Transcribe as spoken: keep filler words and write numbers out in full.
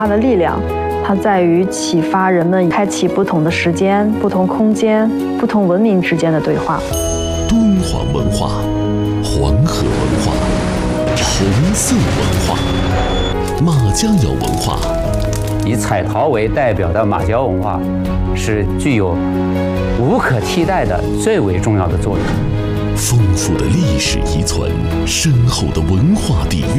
它的力量，它在于启发人们开启不同的时间、不同空间、不同文明之间的对话。 敦煌文化、黄河文化、红色文化、马家窑文化。 以彩陶为代表的马家窑文化，是具有无可替代的最为重要的作用。 丰富的历史遗存，深厚的文化底蕴，